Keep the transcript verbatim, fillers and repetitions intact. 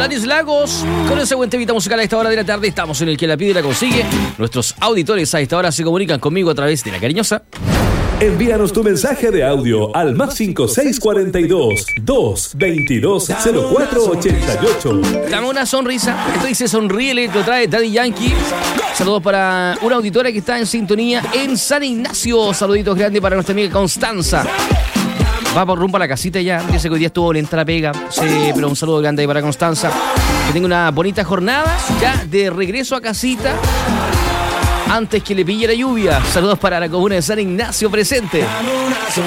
Danis Lagos. Con ese buen temita musical a esta hora de la tarde estamos en el que la pide y la consigue. Nuestros auditores a esta hora se comunican conmigo a través de la cariñosa. Envíanos tu mensaje de audio al más cinco seis cuatro dos, dos veintidós, cero cuatro ochenta y ocho. Dame una sonrisa. Esto dice sonríele, lo trae Daddy Yankee. Saludos para una auditora que está en sintonía en San Ignacio. Saluditos grandes para nuestra amiga Constanza. Va por rumbo a la casita ya. Dice que hoy día estuvo lenta la pega. Sí, pero un saludo grande ahí para Constanza. Que tenga una bonita jornada ya de regreso a casita. Antes que le pille la lluvia. Saludos para la comuna de San Ignacio presente.